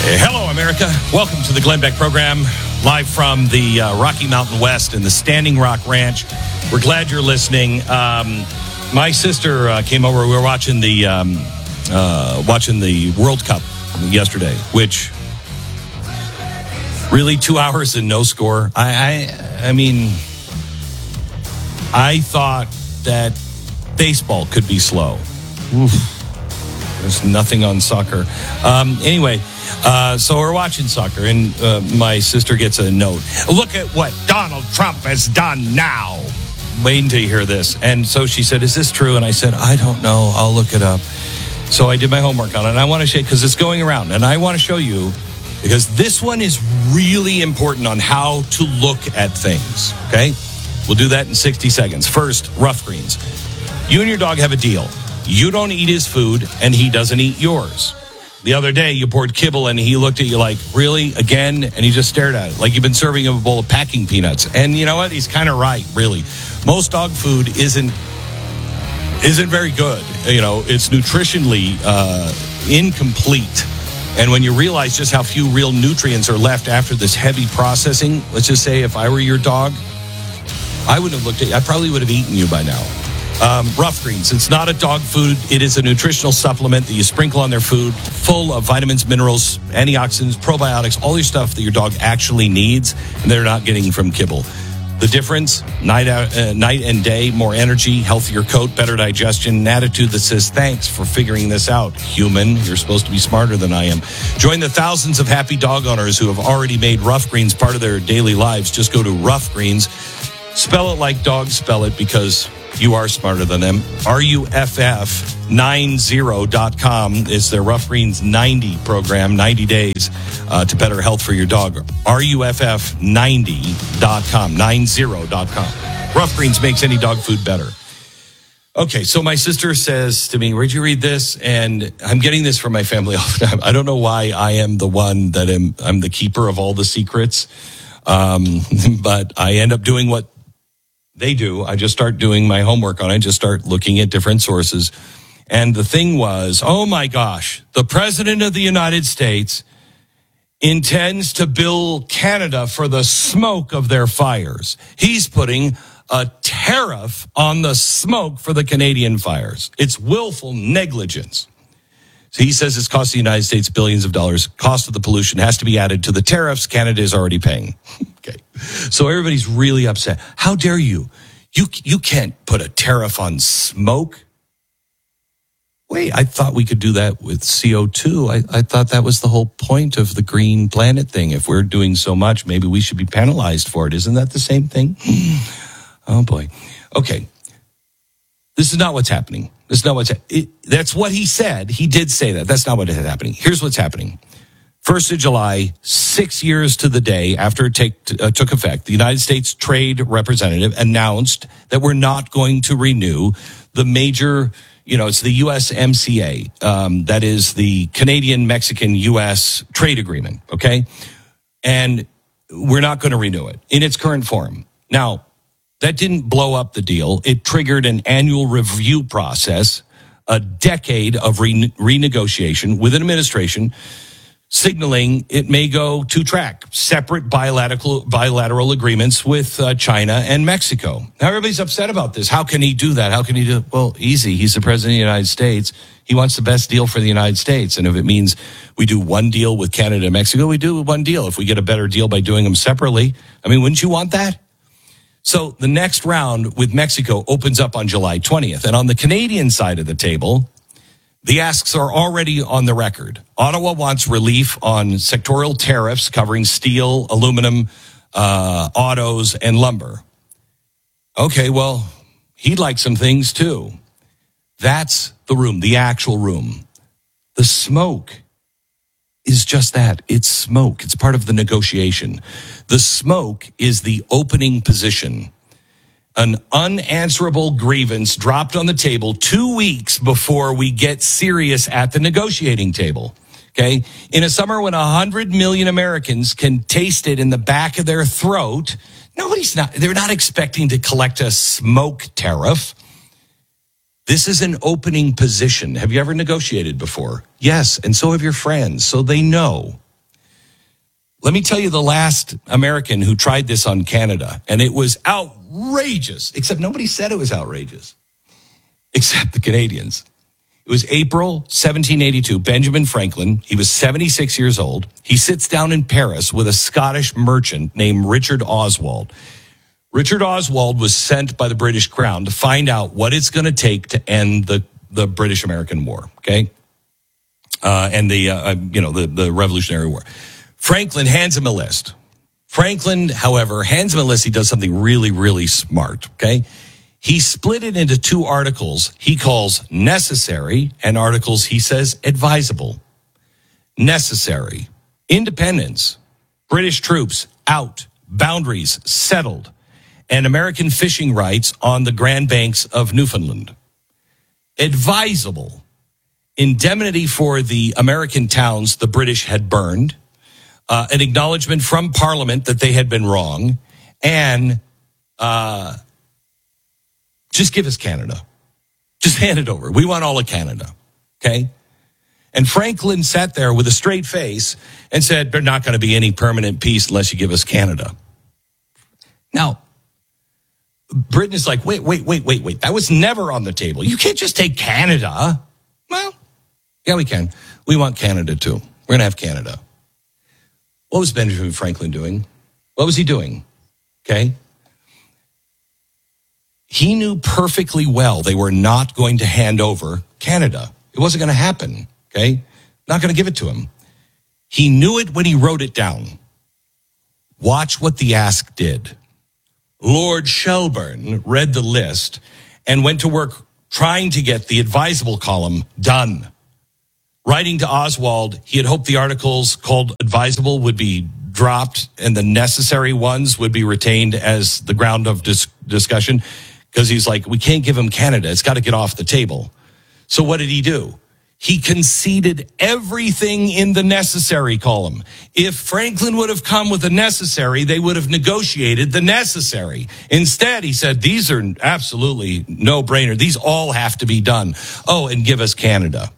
Hello, America. Welcome to the Glenn Beck program, live from the Rocky Mountain West in the Standing Rock Ranch. We're glad you're listening. My sister came over. We were watching the World Cup yesterday, which really 2 hours and no score. I mean, I thought that baseball could be slow. Oof. There's nothing on soccer. Anyway, so we're watching soccer, and my sister gets a note. Look at what Donald Trump has done now. Wait until you hear this. And so she said, is this true? And I said, I don't know. I'll look it up. So I did my homework on it, and I want to show you, because it's going around, and I want to show you, because this one is really important on how to look at things, okay? We'll do that in 60 seconds. First, Rough Greens. You and your dog have a deal. You don't eat his food, and he doesn't eat yours. The other day, you poured kibble, and he looked at you like, really? Again? And he just stared at it, like you've been serving him a bowl of packing peanuts. And you know what? He's kind of right, really. Most dog food isn't very good. You know, it's nutritionally incomplete. And when you realize just how few real nutrients are left after this heavy processing, let's just say if I were your dog, I wouldn't have looked at you. I probably would have eaten you by now. Rough Greens. It's not a dog food. It is a nutritional supplement that you sprinkle on their food, full of vitamins, minerals, antioxidants, probiotics, all your stuff that your dog actually needs, and they're not getting from kibble. The difference, night and day, more energy, healthier coat, better digestion, an attitude that says, thanks for figuring this out, human. You're supposed to be smarter than I am. Join the thousands of happy dog owners who have already made Rough Greens part of their daily lives. Just go to Rough Greens. Spell it like dogs spell it, because you are smarter than them. RUFF90.com is their Rough Greens 90 program, 90 days to better health for your dog. RUFF90.com, 90.com. Rough Greens makes any dog food better. Okay, so my sister says to me, where'd you read this? And I'm getting this from my family all the time. I don't know why I am the one that I'm the keeper of all the secrets. But I end up doing what they do. I just start doing my homework on it. I just start looking at different sources. And the thing was, oh my gosh, the president of the United States intends to bill Canada for the smoke of their fires. He's putting a tariff on the smoke for the Canadian fires. It's willful negligence. So he says it's cost the United States billions of dollars. Cost of the pollution has to be added to the tariffs Canada is already paying. Okay. So everybody's really upset. How dare you? You can't put a tariff on smoke. Wait, I thought we could do that with CO2. I thought that was the whole point of the Green Planet thing. If we're doing so much, maybe we should be penalized for it. Isn't that the same thing? Oh, boy. Okay. This is not what's happening. That's what he said. He did say that. That's not what is happening. Here's what's happening. 1st of July, 6 years to the day after it took effect, the United States Trade Representative announced that we're not going to renew the major, it's the USMCA. That is the Canadian-Mexican-U.S. trade agreement, okay? And we're not going to renew it in its current form. Now, that didn't blow up the deal. It triggered an annual review process, a decade of renegotiation with an administration signaling it may go two-track, separate bilateral agreements with China and Mexico. Now, everybody's upset about this. How can he do that? How can he do it? Well, easy. He's the president of the United States. He wants the best deal for the United States. And if it means we do one deal with Canada and Mexico, we do one deal. If we get a better deal by doing them separately, wouldn't you want that? So the next round with Mexico opens up on July 20th. And on the Canadian side of the table, the asks are already on the record. Ottawa wants relief on sectorial tariffs covering steel, aluminum, autos, and lumber. Okay, well, he'd like some things too. That's the room, the actual room. The smoke is just that. It's smoke. It's part of the negotiation. The smoke is the opening position. An unanswerable grievance dropped on the table 2 weeks before we get serious at the negotiating table. Okay? In a summer when 100 million Americans can taste it in the back of their throat, they're not expecting to collect a smoke tariff. This is an opening position. Have you ever negotiated before? Yes, and so have your friends, so they know. Let me tell you the last American who tried this on Canada, and it was outrageous, except nobody said it was outrageous, except the Canadians. It was April 1782. Benjamin Franklin, he was 76 years old. He sits down in Paris with a Scottish merchant named Richard Oswald. Richard Oswald was sent by the British Crown to find out what it's going to take to end the British-American War, okay? And the Revolutionary War. Franklin hands him a list. Franklin, however, hands him a list. He does something really, really smart, okay? He split it into two articles he calls necessary and articles he says advisable. Necessary. Independence. British troops out. Boundaries settled. And American fishing rights on the Grand Banks of Newfoundland. Advisable. Indemnity for the American towns the British had burned. An acknowledgement from Parliament that they had been wrong. And just give us Canada. Just hand it over. We want all of Canada. Okay? And Franklin sat there with a straight face and said, there's not going to be any permanent peace unless you give us Canada. Now, Britain is like, wait. That was never on the table. You can't just take Canada. Well, yeah, we can. We want Canada too. We're going to have Canada. What was Benjamin Franklin doing? What was he doing? Okay. He knew perfectly well they were not going to hand over Canada. It wasn't going to happen. Okay. Not going to give it to him. He knew it when he wrote it down. Watch what the ask did. Lord Shelburne read the list and went to work trying to get the advisable column done. Writing to Oswald, he had hoped the articles called advisable would be dropped and the necessary ones would be retained as the ground of discussion, because he's like, we can't give him Canada. It's got to get off the table. So what did he do? He conceded everything in the necessary column. If Franklin would have come with the necessary, they would have negotiated the necessary. Instead, he said, these are absolutely no-brainer. These all have to be done. Oh, and give us Canada.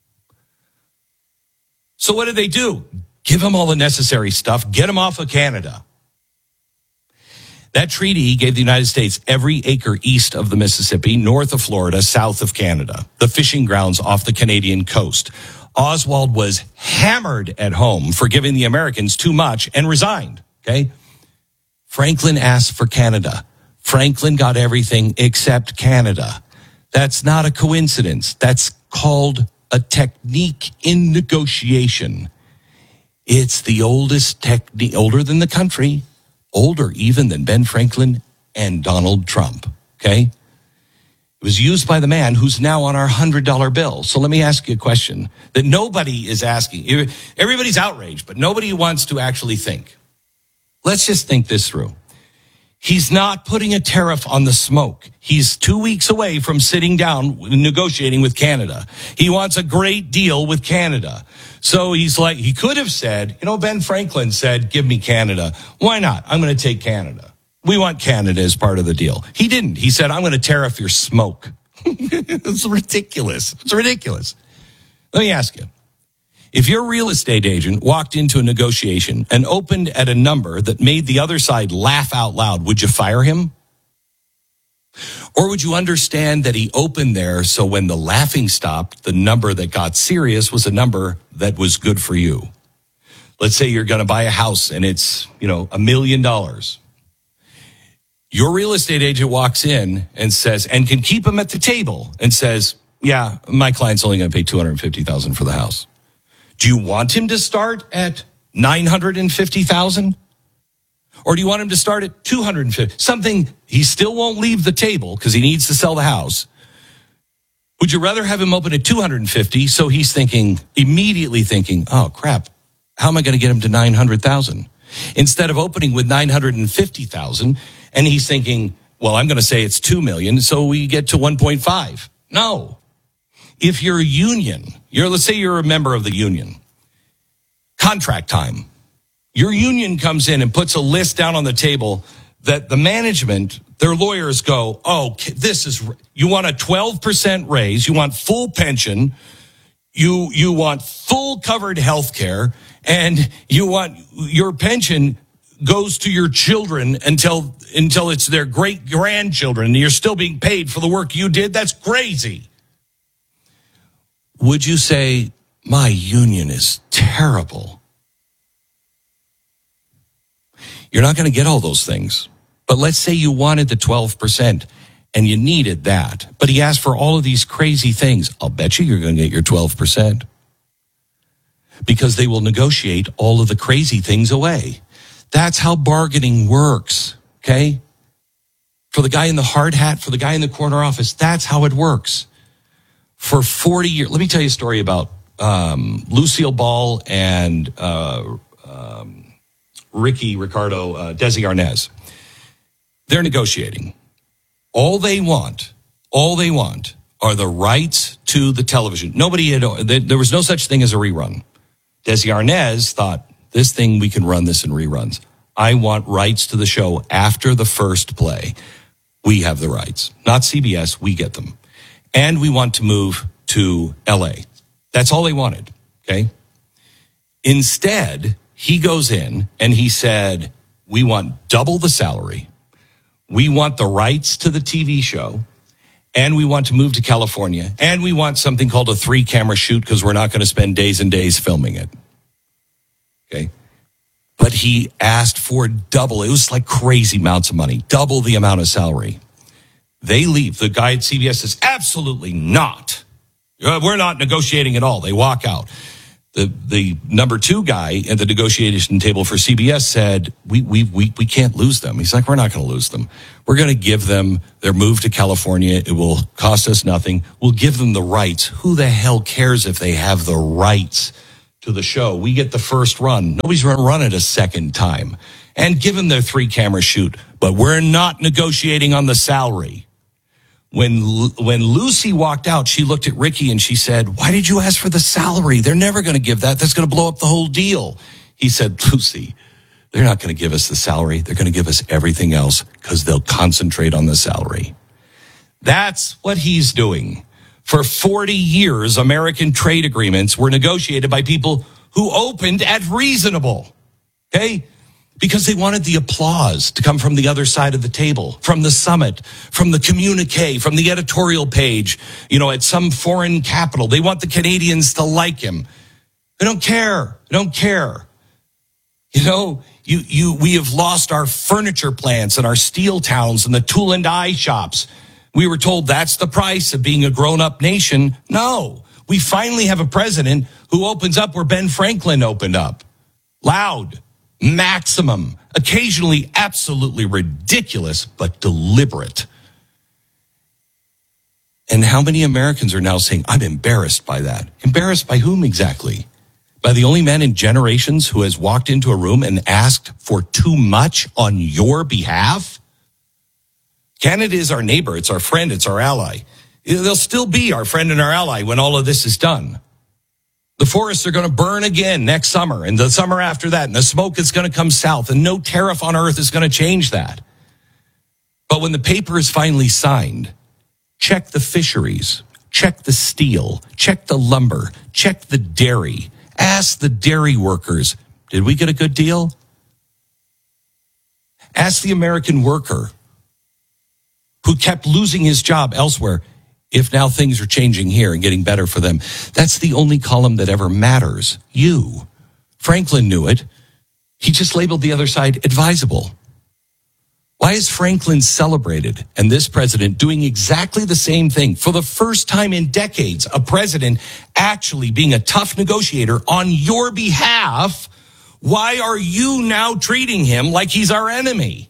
So what did they do? Give them all the necessary stuff. Get them off of Canada. That treaty gave the United States every acre east of the Mississippi, north of Florida, south of Canada, the fishing grounds off the Canadian coast. Oswald was hammered at home for giving the Americans too much and resigned, okay? Franklin asked for Canada. Franklin got everything except Canada. That's not a coincidence. That's called a technique in negotiation. It's the oldest technique, older than the country, older even than Ben Franklin and Donald Trump, okay? It was used by the man who's now on our $100 bill. So let me ask you a question that nobody is asking. Everybody's outraged, but nobody wants to actually think. Let's just think this through. He's not putting a tariff on the smoke. He's 2 weeks away from sitting down negotiating with Canada. He wants a great deal with Canada. So he's like, he could have said, Ben Franklin said, give me Canada. Why not? I'm going to take Canada. We want Canada as part of the deal. He didn't. He said, I'm going to tariff your smoke. It's ridiculous. It's ridiculous. Let me ask you. If your real estate agent walked into a negotiation and opened at a number that made the other side laugh out loud, would you fire him? Or would you understand that he opened there so when the laughing stopped, the number that got serious was a number that was good for you? Let's say you're going to buy a house and it's, $1 million. Your real estate agent walks in and says, and can keep him at the table and says, yeah, my client's only going to pay $250,000 for the house. Do you want him to start at $950,000? Or do you want him to start at $250,000? Something he still won't leave the table because he needs to sell the house. Would you rather have him open at $250,000 so he's immediately thinking, oh crap, how am I going to get him to $900,000? Instead of opening with $950,000 and he's thinking, well, I'm going to say it's $2 million, so we get to 1.5. No. If you're a union, let's say you're a member of the union, contract time. Your union comes in and puts a list down on the table that the management, their lawyers go, oh, you want a 12% raise, you want full pension, You want full covered health care, and you want your pension goes to your children until it's their great grandchildren, and you're still being paid for the work you did. That's crazy. Would you say, my union is terrible? You're not going to get all those things. But let's say you wanted the 12% and you needed that. But he asked for all of these crazy things. I'll bet you're going to get your 12%. Because they will negotiate all of the crazy things away. That's how bargaining works, okay? For the guy in the hard hat, for the guy in the corner office, that's how it works. For 40 years, let me tell you a story about Lucille Ball and Ricardo, Desi Arnaz. They're negotiating. All they want are the rights to the television. There was no such thing as a rerun. Desi Arnaz thought, this thing, we can run this in reruns. I want rights to the show after the first play. We have the rights. Not CBS, we get them. And we want to move to LA. That's all they wanted, okay? Instead, he goes in and he said, we want double the salary. We want the rights to the TV show. And we want to move to California. And we want something called a 3-camera shoot because we're not going to spend days and days filming it. Okay. But he asked for double. It was like crazy amounts of money, double the amount of salary. They leave. The guy at CBS says, absolutely not. We're not negotiating at all. They walk out. The number 2 guy at the negotiation table for CBS said, we can't lose them. He's like, we're not going to lose them. We're going to give them their move to California. It will cost us nothing. We'll give them the rights. Who the hell cares if they have the rights to the show? We get the first run. Nobody's going to run it a second time. And give them their 3-camera shoot. But we're not negotiating on the salary. When Lucy walked out, she looked at Ricky and she said, why did you ask for the salary? They're never going to give that. That's going to blow up the whole deal. He said, Lucy, they're not going to give us the salary. They're going to give us everything else because they'll concentrate on the salary. That's what he's doing. For 40 years, American trade agreements were negotiated by people who opened at reasonable, okay? Because they wanted the applause to come from the other side of the table, from the summit, from the communique, from the editorial page, at some foreign capital. They want the Canadians to like him. They don't care. They don't care. We have lost our furniture plants and our steel towns and the tool and die shops. We were told that's the price of being a grown-up nation. No, we finally have a president who opens up where Ben Franklin opened up. Loud, maximum, occasionally absolutely ridiculous, but deliberate. And how many Americans are now saying, I'm embarrassed by that? Embarrassed by whom exactly? By the only man in generations who has walked into a room and asked for too much on your behalf? Canada is our neighbor. It's our friend. It's our ally. They'll still be our friend and our ally when all of this is done. The forests are going to burn again next summer and the summer after that, and the smoke is going to come south, and no tariff on earth is going to change that. But when the paper is finally signed, check the fisheries, check the steel, check the lumber, check the dairy. Ask the dairy workers, did we get a good deal? Ask the American worker who kept losing his job elsewhere, if now things are changing here and getting better for them. That's the only column that ever matters. You. Franklin knew it. He just labeled the other side advisable. Why is Franklin celebrated and this president doing exactly the same thing? For the first time in decades, a president actually being a tough negotiator on your behalf. Why are you now treating him like he's our enemy?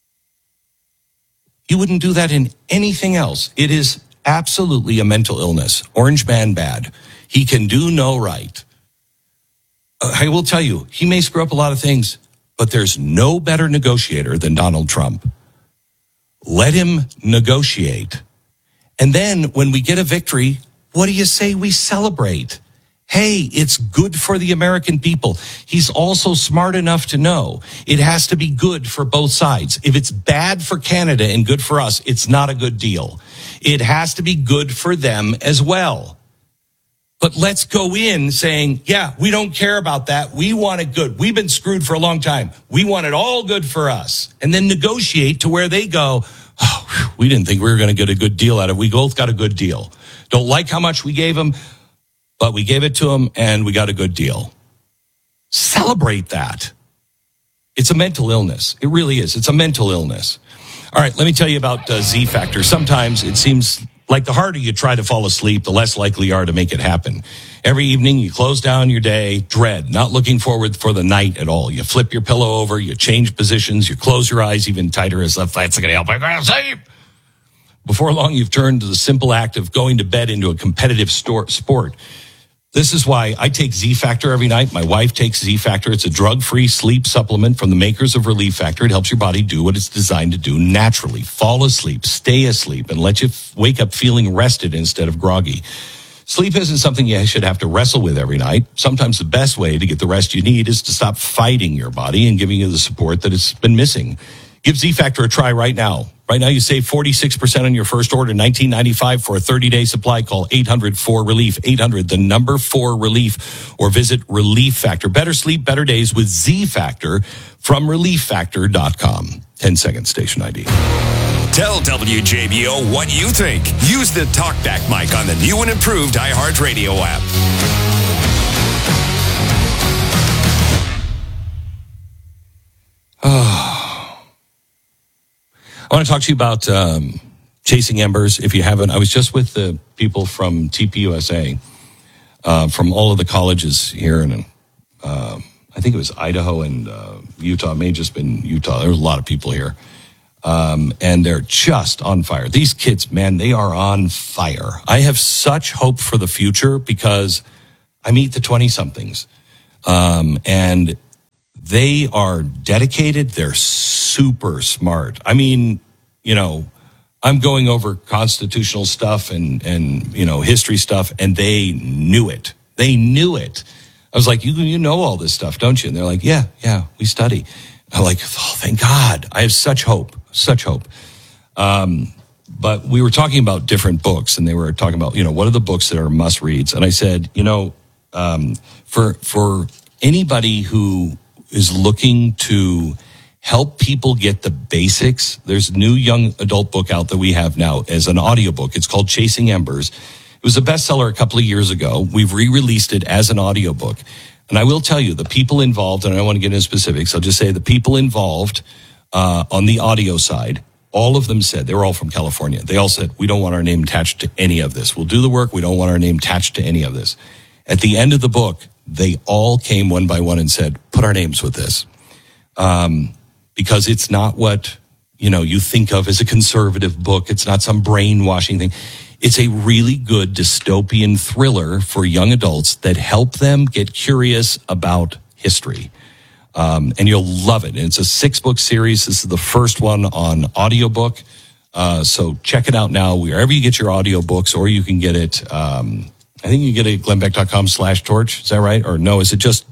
You wouldn't do that in anything else. It is absolutely a mental illness. Orange man bad. He can do no right. I will tell you, he may screw up a lot of things, but there's no better negotiator than Donald Trump. Let him negotiate. And then when we get a victory, what do you say we celebrate? Hey, it's good for the American people. He's also smart enough to know it has to be good for both sides. If it's bad for Canada and good for us, it's not a good deal. It has to be good for them as well. But let's go in saying, yeah, we don't care about that. We want it good. We've been screwed for a long time. We want it all good for us. And then negotiate to where they go, oh, we didn't think we were going to get a good deal out of it. We both got a good deal. Don't like how much we gave them, but we gave it to them and we got a good deal. Celebrate that. It's a mental illness. It really is. It's a mental illness. All right, let me tell you about Z Factor. Sometimes it seems like the harder you try to fall asleep, the less likely you are to make it happen. Every evening you close down your day, dread, not looking forward for the night at all. You flip your pillow over, you change positions, you close your eyes even tighter as if that's going to help. I gotta sleep. Before long, you've turned to the simple act of going to bed into a competitive sport. This is why I take Z Factor every night. My wife takes Z Factor. It's a drug-free sleep supplement from the makers of Relief Factor. It helps your body do what it's designed to do naturally. Fall asleep, stay asleep, and let you wake up feeling rested instead of groggy. Sleep isn't something you should have to wrestle with every night. Sometimes the best way to get the rest you need is to stop fighting your body and giving you the support that it's been missing. Give Z Factor a try right now. Right now, you save 46% on your first order, $19.95 for a 30-day supply. Call 800-4RELIEF, 800-4RELIEF, or visit Relief Factor. Better sleep, better days with Z Factor from ReliefFactor.com. 10-second station ID. Tell WJBO what you think. Use the TalkBack mic on the new and improved iHeartRadio app. I want to talk to you about Chasing Embers. If you haven't, I was just with the people from TPUSA, from all of the colleges here in, I think it was Idaho and Utah. It may have just been Utah. There was a lot of people here. And they're just on fire. These kids, man, they are on fire. I have such hope for the future because I meet the 20-somethings. And they are dedicated. They're super smart. I mean, you know, I'm going over constitutional stuff and you know, history stuff, and they knew it. They knew it. I was like, you know all this stuff, don't you? And they're like, yeah, we study. I'm like, oh, thank God. I have such hope. But we were talking about different books, and they were talking about, you know, what are the books that are must reads? And I said, you know, for anybody who is looking to help people get the basics, there's a new young adult book out that we have now as an audiobook. It's called Chasing Embers. It was a bestseller a couple of years ago. We've re-released it as an audiobook. And I will tell you, the people involved, and I don't want to get into specifics, I'll just say the people involved on the audio side, all of them said, they were all from California. They all said, we don't want our name attached to any of this. We'll do the work. We don't want our name attached to any of this. At the end of the book, they all came one by one and said, put our names with this. Because it's not what, you know, you think of as a conservative book. It's not some brainwashing thing. It's a really good dystopian thriller for young adults that help them get curious about history. And you'll love it. And it's a 6-book series. This is the first one on audiobook. So check it out now, wherever you get your audiobooks, or you can get it. I think you can get it at glennbeck.com/torch. Is that right? Or no, is it just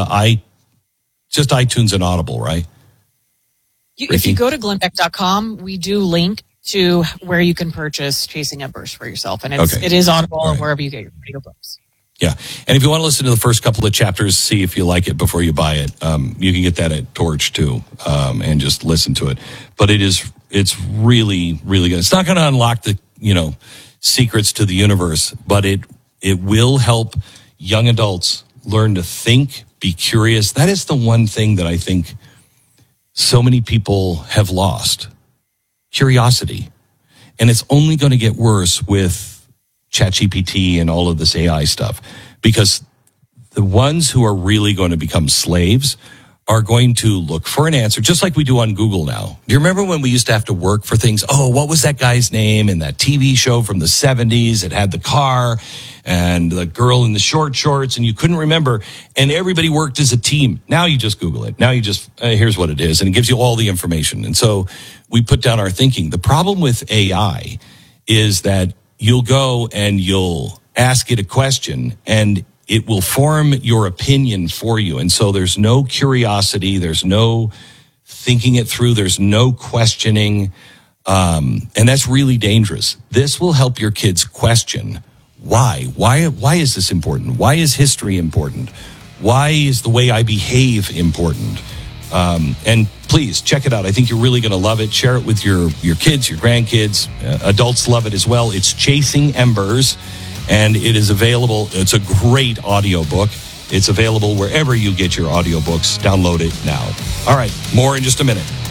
iTunes and Audible, right? If you go to glennbeck.com, we do link to where you can purchase Chasing Embers for yourself. And it is Audible or wherever you get your audiobooks. Yeah. And if you want to listen to the first couple of chapters, see if you like it before you buy it, you can get that at Torch too, and just listen to it. But it's really, really good. It's not going to unlock the, you know, secrets to the universe, but it will help young adults learn to think, be curious. That is the one thing that I think so many people have lost. Curiosity. And it's only going to get worse with ChatGPT and all of this AI stuff, because the ones who are really going to become slaves are going to look for an answer, just like we do on Google now. Do you remember when we used to have to work for things? Oh, what was that guy's name in that TV show from the 70s? It had the car and the girl in the short shorts, and you couldn't remember, and everybody worked as a team. Now you just Google it. Now you just, here's what it is, and it gives you all the information. And so we put down our thinking. The problem with AI is that you'll go and you'll ask it a question, and it will form your opinion for you. And so there's no curiosity. There's no thinking it through. There's no questioning. And that's really dangerous. This will help your kids question Why? Why is this important? Why is history important? Why is the way I behave important? And please check it out. I think you're really going to love it. Share it with your kids, your grandkids. Adults love it as well. It's Chasing Embers, and it is available. It's a great audiobook. It's available wherever you get your audiobooks. Download it now. All right, more in just a minute.